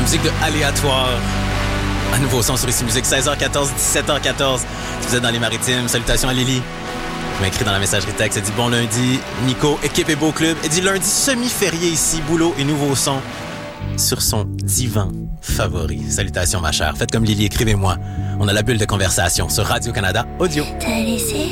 musique de Aléatoire. Un nouveau son sur Ici Musique, 16h14, 17h14. Si vous êtes dans les Maritimes, salutations à Lily. Je m'a écrit dans la messagerie texte, elle dit bon lundi, Nico, équipe et beau club. Elle dit lundi semi-férié ici, boulot et nouveau son sur son divan favori. Salutations ma chère, faites comme Lily, écrivez-moi. On a la bulle de conversation sur Radio-Canada Audio. T'as laissé